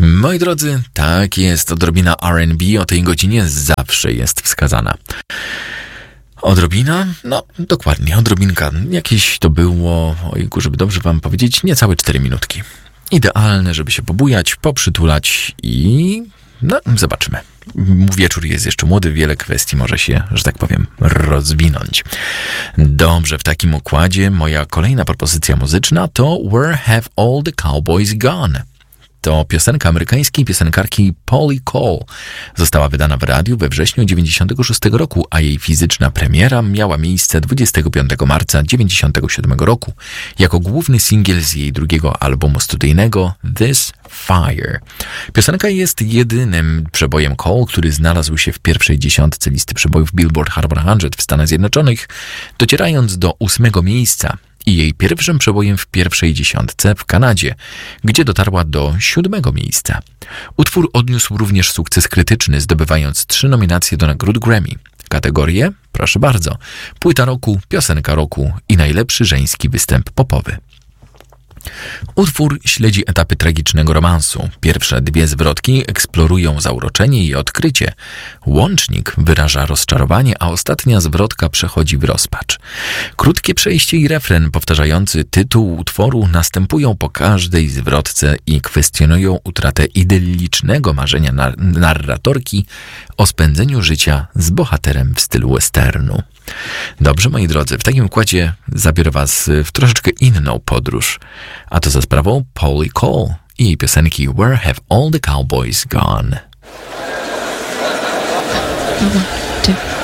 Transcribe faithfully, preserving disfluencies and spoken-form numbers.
Moi drodzy, tak jest, odrobina R and B o tej godzinie zawsze jest wskazana. Odrobina? No, dokładnie, odrobinka. Jakieś to było, ojku, żeby dobrze wam powiedzieć, niecałe cztery minutki. Idealne, żeby się pobujać, poprzytulać i... no, zobaczymy. Wieczór jest jeszcze młody, wiele kwestii może się, że tak powiem, rozwinąć. Dobrze, w takim układzie moja kolejna propozycja muzyczna to Where Have All the Cowboys Gone? To piosenka amerykańskiej piosenkarki Polly Cole. Została wydana w radiu we wrześniu dziewięćdziesiątego szóstego roku, a jej fizyczna premiera miała miejsce dwudziestego piątego marca dziewięćdziesiątego siódmego roku jako główny singiel z jej drugiego albumu studyjnego This Fire. Piosenka jest jedynym przebojem Cole, który znalazł się w pierwszej dziesiątce listy przebojów Billboard Hot sto w Stanach Zjednoczonych, docierając do ósmego miejsca. I jej pierwszym przebojem w pierwszej dziesiątce w Kanadzie, gdzie dotarła do siódmego miejsca. Utwór odniósł również sukces krytyczny, zdobywając trzy nominacje do nagród Grammy. Kategorie, proszę bardzo, płyta roku, piosenka roku i najlepszy żeński występ popowy. Utwór śledzi etapy tragicznego romansu. Pierwsze dwie zwrotki eksplorują zauroczenie i odkrycie. Łącznik wyraża rozczarowanie, a ostatnia zwrotka przechodzi w rozpacz. Krótkie przejście i refren powtarzający tytuł utworu następują po każdej zwrotce i kwestionują utratę idyllicznego marzenia nar- narratorki o spędzeniu życia z bohaterem w stylu westernu. Dobrze, moi drodzy, w takim układzie zabiorę was w troszeczkę inną podróż, a to za sprawą Polly Cole i jej piosenki Where Have All the Cowboys Gone? One, two.